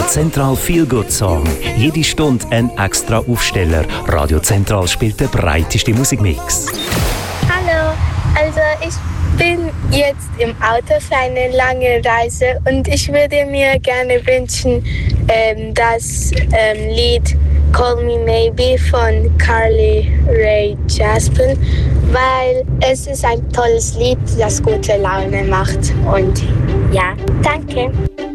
Zentral Feel Good Song. Jede Stunde ein extra Aufsteller. Radio Zentral spielt den breitesten Musikmix. Hallo, also ich bin jetzt im Auto für eine lange Reise und ich würde mir gerne wünschen, das Lied Call Me Maybe von Carly Rae Jepsen, weil es ist ein tolles Lied, das gute Laune macht. Und ja, danke.